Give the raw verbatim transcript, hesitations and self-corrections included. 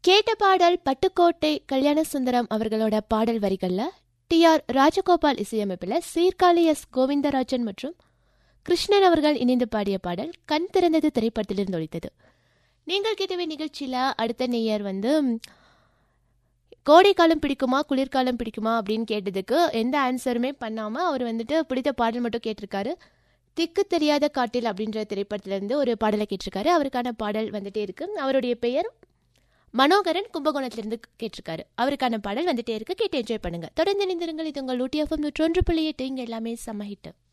கேட்ட பாடல் பட்டுக்கோட்டை கல்யாண சுந்தரம் அவர்களோட பாடல் வரிகளில் டி ஆர் ராஜகோபால் இசையமைப்பில் சீர்காழி எஸ் கோவிந்தராஜன் மற்றும் கிருஷ்ணன் அவர்கள் இணைந்து பாடிய பாடல் கண் திறந்தது திரைப்படத்திலிருந்து ஒழித்தது. நீங்கள் கேட்டவே நிகழ்ச்சியில் அடுத்த நேயர் வந்து கோடைக்காலம் பிடிக்குமா குளிர்காலம் பிடிக்குமா அப்படின்னு கேட்டதுக்கு எந்த ஆன்சருமே பண்ணாமல் அவர் வந்துட்டு பிடித்த பாடல் மட்டும் கேட்டிருக்காரு. திக்கு தெரியாத காட்டில் அப்படின்ற திரைப்படத்திலேருந்து ஒரு பாடலை கேட்டிருக்காரு. அவருக்கான பாடல் வந்துட்டே இருக்கு. அவருடைய பெயர் மனோகரன், கும்பகோணத்திலிருந்து கேட்டிருக்காரு. அவருக்கான பாடல் வந்துட்டே இருக்கு. கேட்டு என்ஜாய் பண்ணுங்க. தொடர்ந்து இணைந்திருங்கள். இது உங்கள் ஊட்டி எஃப்எம் நூற்றொன்று புள்ளி எட்டு. இங்கே எல்லாமே செம்ம ஹிட்.